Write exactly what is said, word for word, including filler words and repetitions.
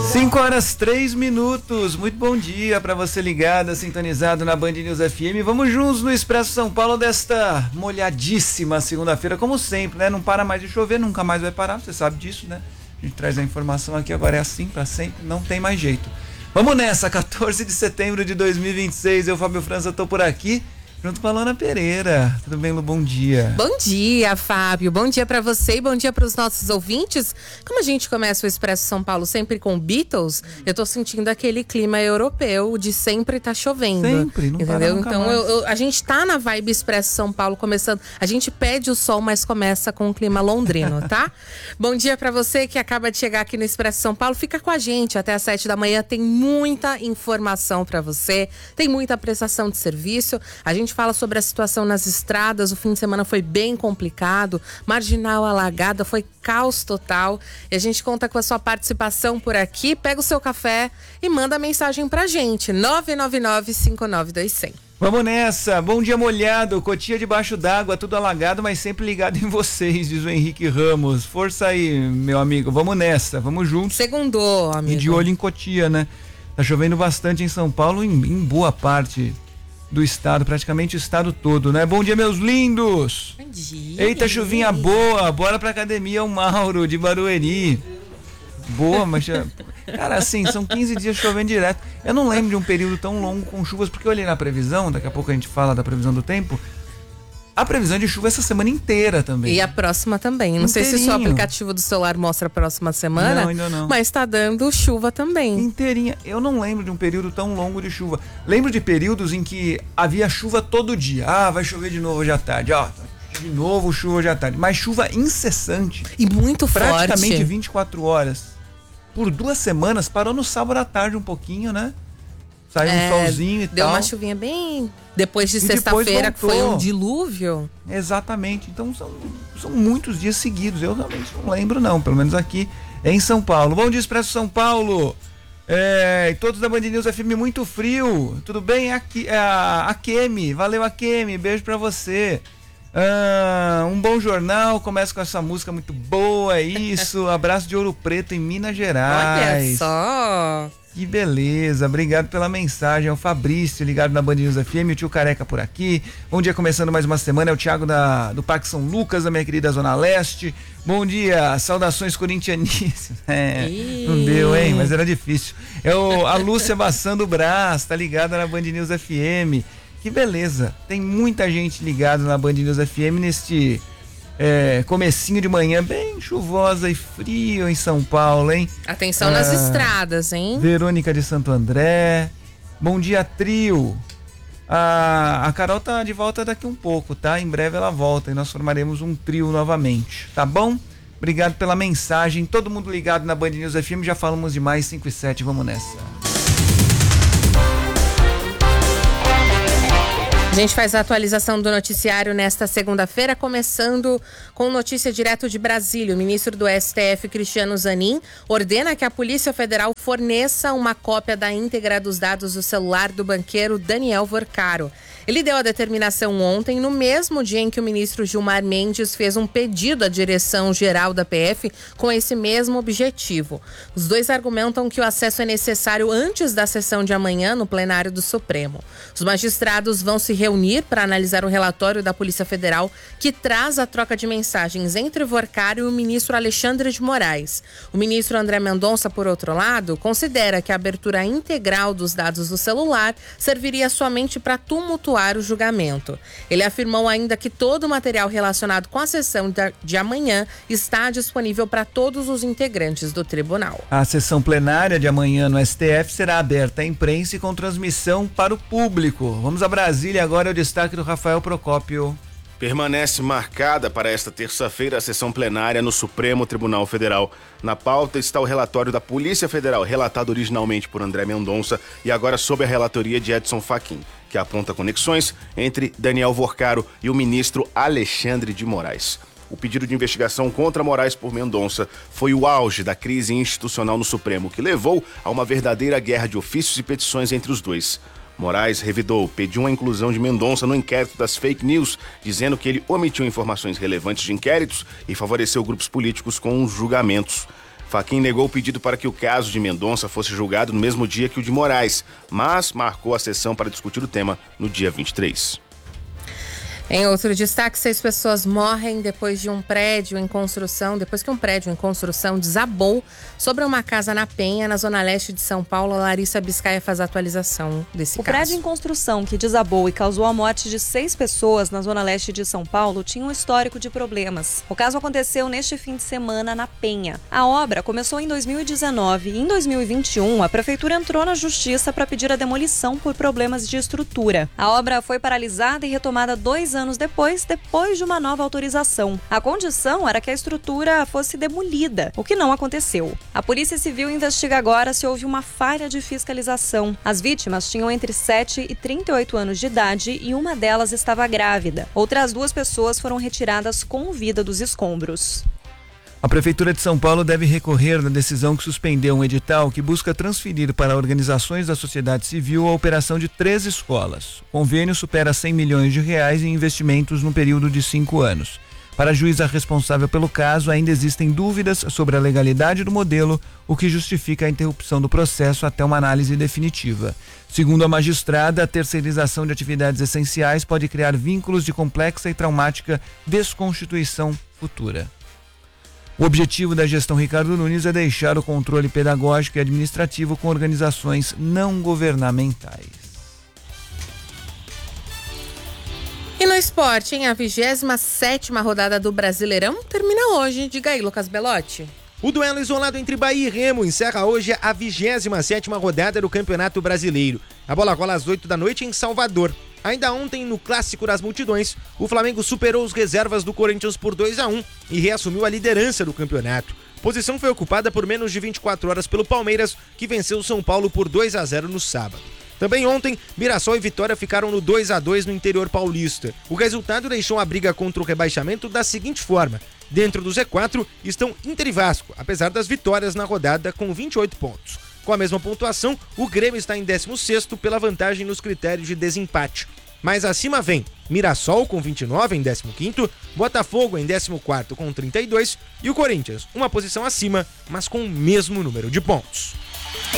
cinco horas, três minutos. Muito bom dia para você ligado, sintonizado na Band News F M. Vamos juntos no Expresso São Paulo desta molhadíssima segunda-feira, como sempre, né? Não para mais de chover, nunca mais vai parar, você sabe disso, né? A gente traz a informação aqui, agora é assim para sempre, não tem mais jeito. Vamos nessa, quatorze de setembro de dois mil e vinte e seis, eu, Fábio França, tô por aqui. Junto com a Luana Pereira. Tudo bem, Lu? Bom dia. Bom dia, Fábio. Bom dia pra você e bom dia pros nossos ouvintes. Como a gente começa o Expresso São Paulo sempre com Beatles, eu tô sentindo aquele clima europeu de sempre tá chovendo. Sempre, não entendeu? Nunca então mais. eu, eu, a gente tá na vibe Expresso São Paulo começando. A gente pede o sol, mas começa com o clima londrino, tá? Bom dia pra você que acaba de chegar aqui no Expresso São Paulo. Fica com a gente até às sete da manhã. Tem muita informação pra você. Tem muita prestação de serviço. A gente fala sobre a situação nas estradas. O fim de semana foi bem complicado, marginal alagada, foi caos total. E a gente conta com a sua participação por aqui. Pega o seu café e manda mensagem pra gente, nove nove nove, cinco nove dois zero zero. Vamos nessa, bom dia molhado, Cotia debaixo d'água, tudo alagado, mas sempre ligado em vocês, diz o Henrique Ramos. Força aí, meu amigo, vamos nessa, vamos juntos. Segundou, amigo. E de olho em Cotia, né? Tá chovendo bastante em São Paulo, em, em boa parte do estado, praticamente o estado todo, né? Bom dia, meus lindos! Bom dia! Eita, chuvinha boa, bora pra academia, o Mauro de Barueri. Boa, mas... Cara, assim, são quinze dias chovendo direto. Eu não lembro de um período tão longo com chuvas, porque eu olhei na previsão, daqui a pouco a gente fala da previsão do tempo. A previsão de chuva essa semana inteira também. E a próxima também. Não Inteirinho. sei se o seu aplicativo do celular mostra a próxima semana. Não, ainda não. Mas tá dando chuva também. Inteirinha. Eu não lembro de um período tão longo de chuva. Lembro de períodos em que havia chuva todo dia. Ah, vai chover de novo hoje à tarde. Ó, de novo chuva hoje à tarde. Mas chuva incessante. E muito forte. Praticamente vinte e quatro horas. Por duas semanas, parou no sábado à tarde um pouquinho, né? Saiu é, um solzinho e deu tal. uma chuvinha bem... Depois de E sexta-feira, que depois foi voltou. um dilúvio. Exatamente. Então são, são muitos dias seguidos. Eu realmente não lembro, não. Pelo menos aqui em São Paulo. Bom dia, Expresso São Paulo. É, todos da Band News F M, muito frio. Tudo bem? Aqui, a, a Kemi. Valeu, a Kemi. Beijo pra você. Ah, um bom jornal. Começa com essa música muito boa. É isso. Abraço de Ouro Preto em Minas Gerais. Olha só. Que beleza, obrigado pela mensagem. É o Fabrício, ligado na Band News F M, o tio Careca por aqui. Bom dia, começando mais uma semana, é o Thiago da, do Parque São Lucas, da minha querida Zona Leste. Bom dia, saudações corintianíssimas. É, não deu, hein? Mas era difícil. É o, a Lúcia Baçando Brás, tá ligada na Band News F M. Que beleza, tem muita gente ligada na Band News F M neste... É, comecinho de manhã bem chuvosa e frio em São Paulo, hein? Atenção ah, nas estradas, hein? Verônica de Santo André. Bom dia, trio. A, a Carol tá de volta daqui um pouco, tá? Em breve ela volta e nós formaremos um trio novamente, tá bom? Obrigado pela mensagem. Todo mundo ligado na Band News F M, já falamos demais, cinco e sete, vamos nessa. A gente faz a atualização do noticiário nesta segunda-feira, começando com notícia direto de Brasília. O ministro do S T F, Cristiano Zanin, ordena que a Polícia Federal forneça uma cópia da íntegra dos dados do celular do banqueiro Daniel Vorcaro. Ele deu a determinação ontem, no mesmo dia em que o ministro Gilmar Mendes fez um pedido à Direção-Geral da P F com esse mesmo objetivo. Os dois argumentam que o acesso é necessário antes da sessão de amanhã no plenário do Supremo. Os magistrados vão se reunir para analisar o relatório da Polícia Federal que traz a troca de mensagens entre Vorcaro e o ministro Alexandre de Moraes. O ministro André Mendonça, por outro lado, considera que a abertura integral dos dados do celular serviria somente para tumultuar o julgamento. Ele afirmou ainda que todo o material relacionado com a sessão de amanhã está disponível para todos os integrantes do tribunal. A sessão plenária de amanhã no S T F será aberta à imprensa e com transmissão para o público. Vamos a Brasília, agora é o destaque do Rafael Procópio. Permanece marcada para esta terça-feira a sessão plenária no Supremo Tribunal Federal. Na pauta está o relatório da Polícia Federal, relatado originalmente por André Mendonça e agora sob a relatoria de Edson Fachin, que aponta conexões entre Daniel Vorcaro e o ministro Alexandre de Moraes. O pedido de investigação contra Moraes por Mendonça foi o auge da crise institucional no Supremo, que levou a uma verdadeira guerra de ofícios e petições entre os dois. Moraes revidou, pediu a inclusão de Mendonça no inquérito das fake news, dizendo que ele omitiu informações relevantes de inquéritos e favoreceu grupos políticos com os julgamentos. Fachin negou o pedido para que o caso de Mendonça fosse julgado no mesmo dia que o de Moraes, mas marcou a sessão para discutir o tema no dia vinte e três. Em outro destaque, seis pessoas morrem depois de um prédio em construção, depois que um prédio em construção desabou sobre uma casa na Penha, na zona leste de São Paulo. A Larissa Biscaia faz a atualização desse o caso. O prédio em construção que desabou e causou a morte de seis pessoas na zona leste de São Paulo tinha um histórico de problemas. O caso aconteceu neste fim de semana na Penha. A obra começou em dois mil e dezenove e em dois mil e vinte e um a prefeitura entrou na justiça para pedir a demolição por problemas de estrutura. A obra foi paralisada e retomada dois anos anos depois, depois de uma nova autorização. A condição era que a estrutura fosse demolida, o que não aconteceu. A Polícia Civil investiga agora se houve uma falha de fiscalização. As vítimas tinham entre sete e trinta e oito anos de idade e uma delas estava grávida. Outras duas pessoas foram retiradas com vida dos escombros. A Prefeitura de São Paulo deve recorrer na decisão que suspendeu um edital que busca transferir para organizações da sociedade civil a operação de três escolas. O convênio supera cem milhões de reais em investimentos no período de cinco anos. Para a juíza responsável pelo caso, ainda existem dúvidas sobre a legalidade do modelo, o que justifica a interrupção do processo até uma análise definitiva. Segundo a magistrada, a terceirização de atividades essenciais pode criar vínculos de complexa e traumática desconstituição futura. O objetivo da gestão Ricardo Nunes é deixar o controle pedagógico e administrativo com organizações não governamentais. E no esporte, hein? A vigésima sétima rodada do Brasileirão termina hoje. Diga aí, Lucas Belotti. O duelo isolado entre Bahia e Remo encerra hoje a vigésima sétima rodada do Campeonato Brasileiro. A bola rola às oito da noite em Salvador. Ainda ontem, no Clássico das Multidões, o Flamengo superou os reservas do Corinthians por dois a um e reassumiu a liderança do campeonato. A posição foi ocupada por menos de vinte e quatro horas pelo Palmeiras, que venceu o São Paulo por dois a zero no sábado. Também ontem, Mirassol e Vitória ficaram no dois a dois no interior paulista. O resultado deixou a briga contra o rebaixamento da seguinte forma: dentro do Z quatro estão Inter e Vasco, apesar das vitórias na rodada, com vinte e oito pontos. Com a mesma pontuação, o Grêmio está em décimo sexto pela vantagem nos critérios de desempate. Mais acima vem Mirassol com vinte e nove em décimo quinto, Botafogo em décimo quarto com trinta e dois e o Corinthians, uma posição acima, mas com o mesmo número de pontos.